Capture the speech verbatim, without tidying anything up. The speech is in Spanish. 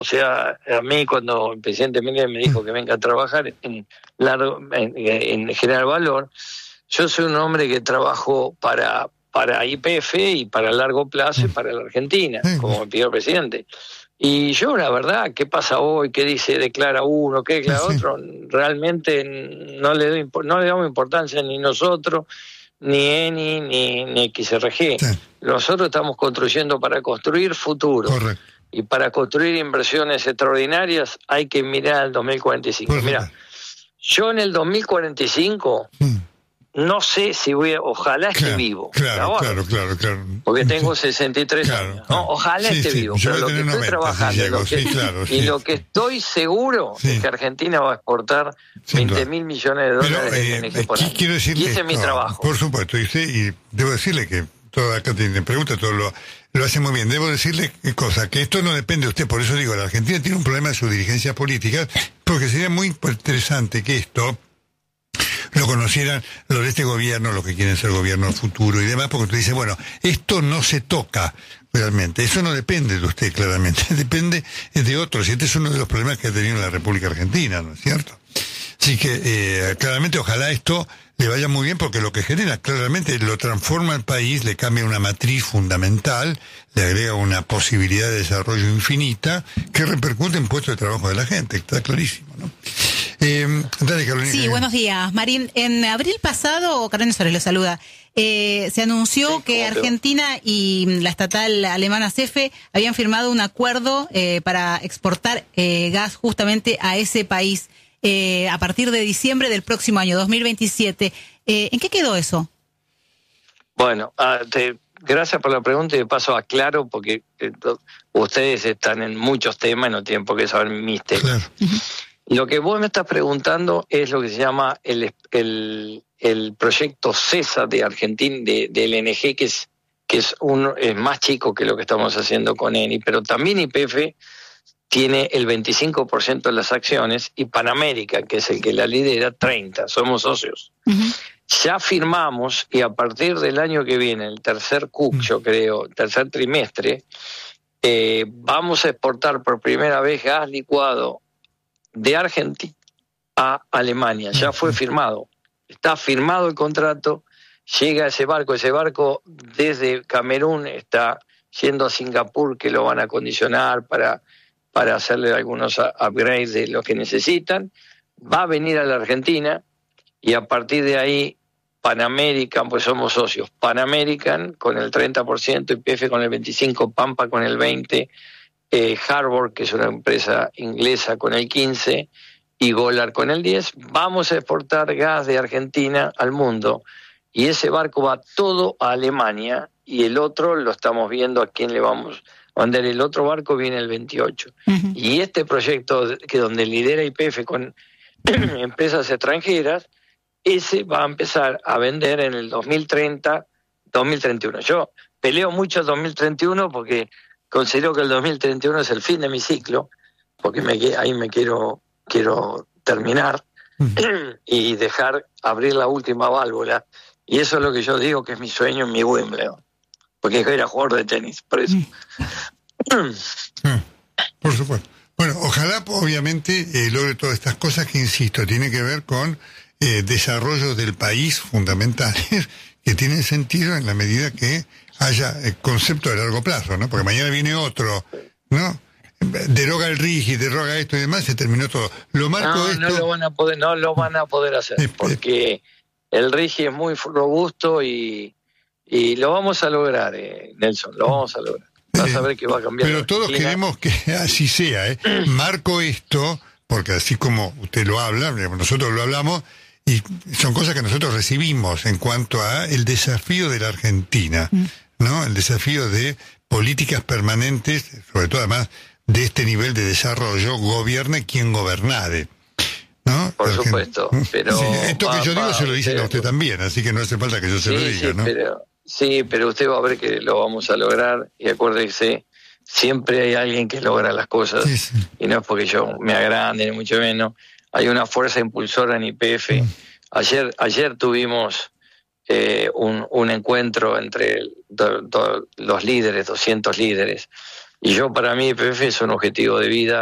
O sea, a mí cuando el presidente Menem me dijo que venga a trabajar en, largo, en, en General Valor, yo soy un hombre que trabajo para, para Y P F y para largo plazo y para la Argentina, como me pidió el presidente. Y yo, la verdad, ¿qué pasa hoy? ¿Qué dice? ¿Declara uno? ¿Qué declara otro? Realmente no le, doy, no le damos importancia ni nosotros, ni ENI, ni, ni X R G. Sí. Nosotros estamos construyendo para construir futuro. Correcto. Y para construir inversiones extraordinarias hay que mirar al dos mil cuarenta y cinco. Mira, yo en el dos mil cuarenta y cinco mm. no sé si voy a... Ojalá esté claro, vivo. Claro, claro, claro, claro. Porque tengo sesenta y tres claro, años. Claro. ¿no? Ojalá sí, esté sí. vivo. Yo pero lo que estoy noventa, trabajando si llego, lo que, sí, claro, y sí. lo que estoy seguro sí. es que Argentina va a exportar veinte mil millones de dólares pero, eh, de energía por año. Quiero decirle, y ese es mi no, trabajo. Por supuesto. Y, y debo decirle que todo acá tiene preguntas, todo lo... Lo hace muy bien. Debo decirle cosa, que esto no depende de usted, por eso digo, la Argentina tiene un problema de su dirigencia política, porque sería muy interesante que esto lo conocieran los de este gobierno, los que quieren ser gobierno futuro y demás, porque usted dice, bueno, esto no se toca realmente, eso no depende de usted claramente, depende de otros, y este es uno de los problemas que ha tenido la República Argentina, ¿no es cierto? Así que, eh, claramente, ojalá esto le vaya muy bien, porque lo que genera claramente lo transforma al país, le cambia una matriz fundamental, le agrega una posibilidad de desarrollo infinita que repercute en puestos de trabajo de la gente, está clarísimo, ¿no? Eh, dale, Carolina. Sí, buenos días, Marín. En abril pasado, Carolina Suárez lo saluda, eh, se anunció sí, que Argentina y la estatal alemana C E F E habían firmado un acuerdo eh, para exportar eh, gas justamente a ese país. Eh, a partir de diciembre del próximo año, dos mil veintisiete. Eh, ¿En qué quedó eso? Bueno, uh, te, gracias por la pregunta y de paso aclaro, porque eh, ustedes están en muchos temas y no tienen por qué saber mis temas. Claro. Uh-huh. Lo que vos me estás preguntando es lo que se llama el, el, el proyecto CESA de Argentina, de, de L N G, que es, que es, un, es más chico que lo que estamos haciendo con ENI, pero también Y P F tiene el veinticinco por ciento de las acciones y Panamérica, que es el que la lidera, treinta por ciento, somos socios. Uh-huh. Ya firmamos y a partir del año que viene, el tercer Q, uh-huh. yo creo, tercer trimestre, eh, vamos a exportar por primera vez gas licuado de Argentina a Alemania. Ya fue firmado, está firmado el contrato, llega ese barco, ese barco desde Camerún está yendo a Singapur, que lo van a acondicionar para... para hacerle algunos upgrades de lo que necesitan, va a venir a la Argentina y a partir de ahí Panamerican, pues somos socios, Panamerican con el treinta por ciento, Y P F con el veinticinco por ciento, Pampa con el veinte por ciento, eh, Harbour, que es una empresa inglesa, con el quince por ciento y Golar con el diez por ciento. Vamos a exportar gas de Argentina al mundo y ese barco va todo a Alemania y el otro lo estamos viendo a quién le vamos donde el otro barco viene el veintiocho. Uh-huh. Y este proyecto, que donde lidera Y P F con empresas extranjeras, ese va a empezar a vender en el dos mil treinta, dos mil treinta y uno. Yo peleo mucho el dos mil treinta y uno porque considero que el dos mil treinta y uno es el fin de mi ciclo, porque me, ahí me quiero, quiero terminar uh-huh. y dejar abrir la última válvula. Y eso es lo que yo digo que es mi sueño en mi Wimbledon. Porque era jugador de tenis, por eso. Por supuesto. Bueno, ojalá, obviamente, eh, logre todas estas cosas que, insisto, tiene que ver con eh, desarrollos del país fundamentales que tienen sentido en la medida que haya eh, concepto de largo plazo, ¿no? Porque mañana viene otro, ¿no? Deroga el R I G I, deroga esto y demás, se terminó todo. Lo marco no, esto... no lo van a poder, no lo van a poder hacer, porque el R I G I es muy robusto y... Y lo vamos a lograr, eh, Nelson, lo vamos a lograr. Vas a ver que va a cambiar. Pero todos queremos que así sea, ¿eh? Marco esto, porque así como usted lo habla, nosotros lo hablamos, y son cosas que nosotros recibimos en cuanto a el desafío de la Argentina, ¿no? El desafío de políticas permanentes, sobre todo además de este nivel de desarrollo, gobierne quien gobernare. ¿No? Por supuesto, pero... Sí, esto que va, yo digo va, se lo dicen pero, a usted también, así que no hace falta que yo se sí, lo diga, sí, ¿no? Pero, sí, pero usted va a ver que lo vamos a lograr, y acuérdese, siempre hay alguien que logra las cosas, sí, sí. Y no es porque yo me agrande, ni mucho menos, hay una fuerza impulsora en Y P F. Mm. Ayer, ayer tuvimos eh, un, un encuentro entre do, do, los líderes, doscientos líderes, Y yo, para mí, Y P F es un objetivo de vida